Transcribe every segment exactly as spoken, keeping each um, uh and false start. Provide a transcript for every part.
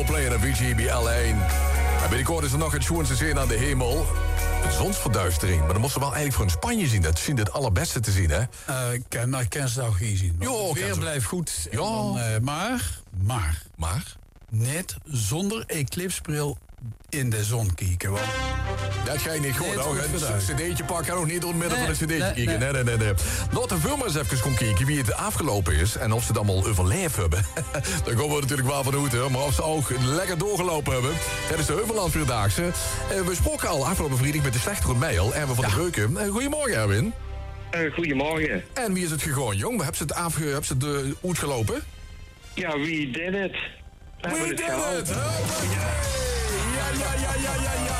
Coldplay en V G B L één. En binnenkort is er nog het schoonste zin aan de hemel. De zonsverduistering. Maar dan moesten we wel eigenlijk voor in Spanje zien. Dat zien het allerbeste te zien, hè? Uh, ik kan, nou, ik kan ze ook hier zien. Jo, het weer zo... blijft goed. Ja. Dan, uh, maar, maar... Maar? Net zonder eclipsbril in de zon kijken. Want... Dat ga je niet goed, hoor. Een cd'tje pakken en ook niet door het midden nee, van een cd'tje nee, kijken. Nee, nee, nee. nee. Laten we maar eens even gaan kijken wie het afgelopen is. En of ze het allemaal overleefd hebben. Daar komen we natuurlijk wel van uit, hè. Maar of ze ook lekker doorgelopen hebben. Tijdens de Heuvellandvierdaagse. Uh, we spraken al afgelopen vrijdag met de slechtere mail. Erwin van ja. de Reuken. Uh, goedemorgen, Erwin. Uh, goedemorgen. En wie is het gegaan, jong? Hebben ze het, afge... hebben ze het uh, uitgelopen? Ja, wie deed het? We wie hebben deed het het? Ja, ja, ja, ja, ja, ja.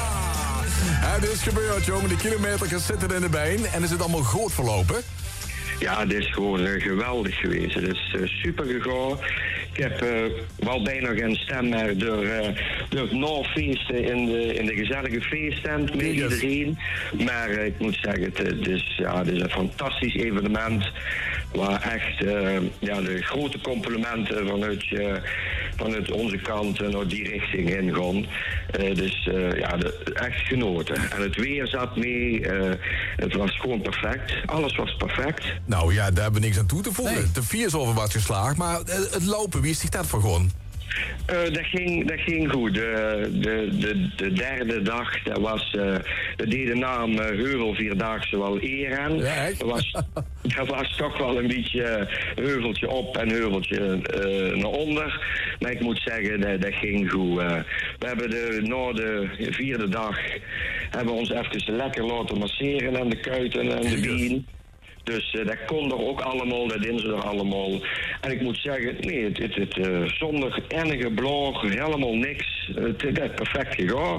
Het is gebeurd, jongen. De kilometers zitten in de been. En is het allemaal goed verlopen? Ja, het is gewoon uh, geweldig geweest. Het is uh, super gegaan. Ik heb uh, wel bijna geen stem meer door, uh, door het nafeesten in de, in de gezellige feesttent met iedereen. Maar uh, ik moet zeggen, het, het, is, ja, het is een fantastisch evenement. Waar echt uh, ja, de grote complimenten vanuit, uh, vanuit onze kant uh, naar die richting in gaan. Uh, dus uh, ja, de, echt genoten. En het weer zat mee. Uh, het was gewoon perfect. Alles was perfect. Nou ja, daar hebben we niks aan toe te voegen. Nee. De vier is over wat geslaagd. Maar uh, het lopen, wie is zich dat voor gewoon? Uh, dat, ging, dat ging goed. De, de, de, de derde dag, dat was, uh, dat deed de naam uh, Heuvelvierdaagse wel eer aan. Ja, dat, was, dat was toch wel een beetje heuveltje op en heuveltje uh, naar onder. Maar ik moet zeggen, dat, dat ging goed. Uh, we hebben de, na de vierde dag hebben we ons even lekker laten masseren aan de kuiten en de been. Dus uh, dat kon er ook allemaal, dat deden ze er allemaal. En ik moet zeggen, nee, het, het, het uh, zonder enige blog, helemaal niks. Het is perfect gegaan.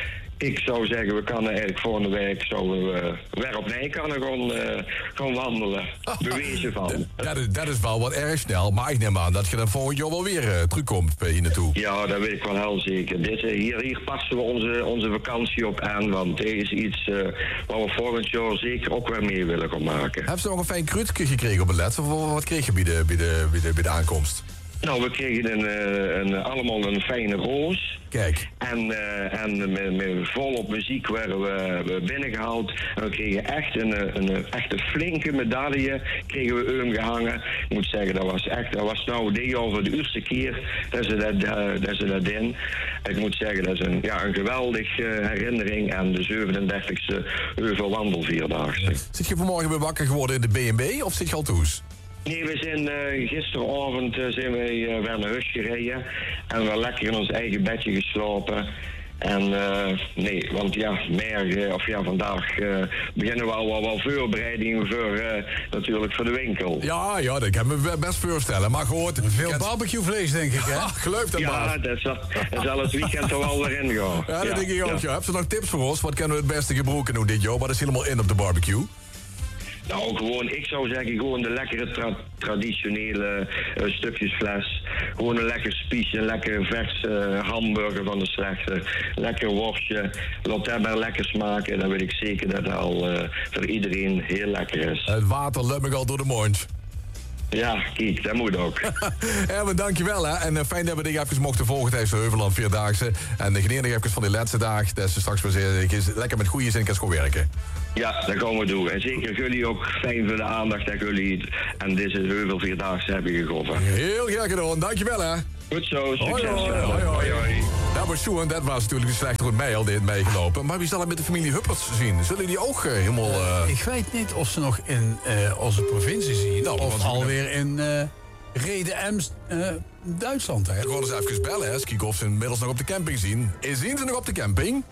Ik zou zeggen, we kunnen eigenlijk volgende week zouden we weer op Nij kunnen gaan, uh, gaan wandelen. Bewezen van. Dat is, dat is wel wat erg snel, maar ik neem aan dat je dan volgend jaar wel weer uh, terugkomt bij hier naartoe. Ja, dat weet ik wel heel zeker. Dit, uh, hier, hier passen we onze, onze vakantie op aan, want dit is iets uh, waar we volgend jaar zeker ook weer mee willen gaan maken. Hebben ze nog een fijn krutje gekregen op het let? Of wat kreeg je bij de, bij de, bij de, bij de aankomst? Nou, we kregen een, een, allemaal een fijne roos. Kijk. En, uh, en met, met volop muziek werden we, we binnengehaald. En we kregen echt een, een, echt een flinke medaille kregen we hem gehangen. Ik moet zeggen, dat was echt, dat was nou dit jaar voor de eerste keer dat ze dat, uh, dat, ze dat doen. Ik moet zeggen, dat is een, ja, een geweldig uh, herinnering aan de zevenendertigste Heuvelwandelvierdaagse. Zit je vanmorgen weer wakker geworden in de B en B of zit je al toes? Nee, we zijn uh, gisteravond uh, zijn we uh, weer naar huis gereden. En we lekker in ons eigen bedje geslapen. En uh, nee, want ja, meer, uh, of ja, vandaag uh, beginnen we al wel, wel voorbereidingen voor, uh, natuurlijk voor de winkel. Ja, ja, dat kan me best voorstellen. Maar goed, veel het... barbecuevlees, denk ik, hè? Ach, geloof dat maar. Ja, dat zal, dat zal het weekend er wel weer in gaan. Ja, dat ja, denk ik ook, ja. ja. Heb je nog tips voor ons? Wat kunnen we het beste gebruiken doen dit jaar? Wat is helemaal in op de barbecue? Nou, gewoon, ik zou zeggen, gewoon de lekkere tra- traditionele uh, stukjesfles. Gewoon een lekker spies, een lekker vers uh, hamburger van de slechte. Lekker worstje. Laat dat maar lekker smaken. Dan weet ik zeker dat het al uh, voor iedereen heel lekker is. Het water lukt me al door de mond. Ja, kijk, dat moet ook. Erwin, dankjewel, hè. En uh, fijn dat we dit even mochten volgen tijdens de Heuvelland Vierdaagse. En uh, geniet even van die laatste dag. Dat ze straks weer lekker met goede zin kan werken. Ja, dat gaan we doen. En zeker jullie ook fijn voor de aandacht dat jullie aan deze Heuvelvierdaagse hebben gegeven. Heel graag gedaan, dankjewel, hè. Goed zo, succes. Hoi, hoi, hoi, hoi, hoi. Dat was Sjoerd, dat was natuurlijk een slechte goed mij al dit meegelopen. Maar wie zal het met de familie Hupperts zien? Zullen die ook uh, helemaal... Uh... Ik weet niet of ze nog in uh, onze provincie zien. Nou, of alweer in uh, Reden-Ems, uh, Duitsland. Hè? Ik wil eens even bellen, hè. Kijken of ze inmiddels nog op de camping zien. Zien ze nog op de camping?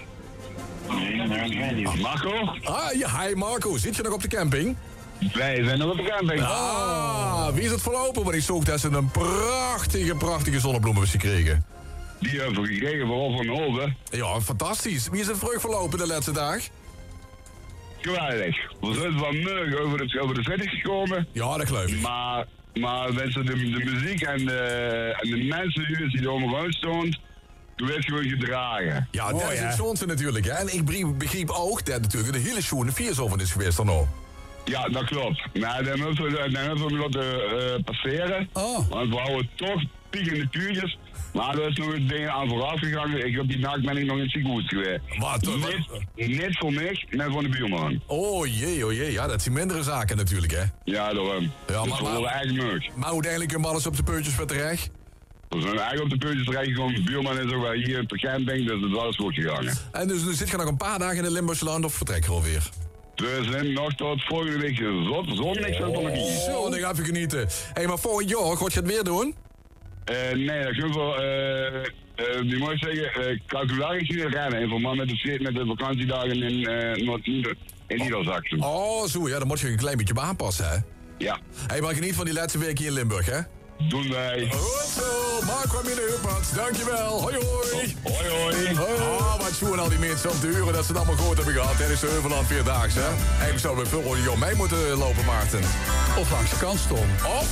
Marco? Ah, ja, hi Marco. Zit je nog op de camping? Wij zijn nog op de camping. Ah, wie is het verlopen? Want ik zocht dat ze een prachtige, prachtige zonnebloemen gekregen. Die hebben we gekregen vooral van Olden. Ja, fantastisch. Wie is het vlug verlopen de laatste dag? Geweldig. We zijn vanmorgen over de, over de finish gekomen. Ja, dat geloof ik. Maar, maar mensen, de, de muziek en de, en de mensen die, die er omheen stonden, toen werd gewoon gedragen. Ja, Mooi, dat is hè? het schoonste natuurlijk. Hè? En ik begreep- begreep ook dat natuurlijk de hele schoen een vierzoven is geweest dan ook. Ja, dat klopt. Maar dan hebben we, dan hebben we laten uh, passeren. Oh. Want we houden toch piekende puurtjes. Maar er is nog een ding aan vooraf gegaan. Ik op die nacht ben ik nog in het ziekenhuis geweest. Wat? Niet, niet voor mij, maar voor de buurman. Oh jee, oh jee. Ja, dat zijn mindere zaken natuurlijk, hè. Ja, daarom. Ja, Ja, maar- maar, dat maar- is eigenlijk mogelijk. Maar uiteindelijk hem alles op de puntjes weer terecht. We zijn eigenlijk op de puntjes terechtgekomen. De buurman is ook wel hier in het camping, dus het is alles goed gegaan. En dus nu zit je nog een paar dagen in het Limburgse land of vertrek je alweer? We zijn nog tot volgende week zon, zondag zit er nog niet. Zo, dan ga even genieten. Hé, hey, maar volgend jaar, wat je het weer doen? Eh, nee, dat kun je wel, eh, eh, die moet ik zeggen, uh, calculaties niet rennen. In verband met de, met de vakantiedagen in, uh, Noord in Niedersachsen. Oh, zo, ja, dan moet je een klein beetje aanpassen, hè? Ja, Hé, hey, maar geniet van die laatste week hier in Limburg, hè? doen wij. Goed zo, Marco in de Hupert. Dankjewel. Hoi, hoi. Hoi, hoi. Oh, wat zoen al die mensen om te huren dat ze het allemaal goed hebben gehad tijdens de Heuveland Vierdaagse, hè? Eigenlijk zouden we veel rond jou mee moeten lopen, Maarten. Of langs de kant stonden. Of